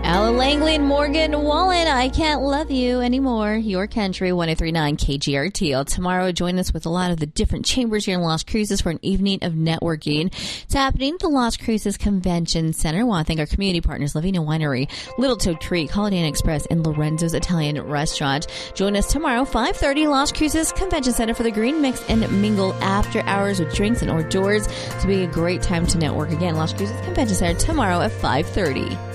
Alan Langley and Morgan Wallen, I Can't Love You Anymore. Your Country, 1039 KGRT. Tomorrow, join us with a lot of the different chambers here in Las Cruces for an evening of networking. It's happening at the Las Cruces Convention Center. I want to thank our community partners, Lavina Winery, Little Toe Tree, Holiday Inn Express, and Lorenzo's Italian Restaurant. Join us tomorrow, 5:30, Las Cruces Convention Center for the Green Mix and Mingle after hours with drinks and hors d'oeuvres. To be a great time to network. Again, Las Cruces Convention Center tomorrow at 5:30.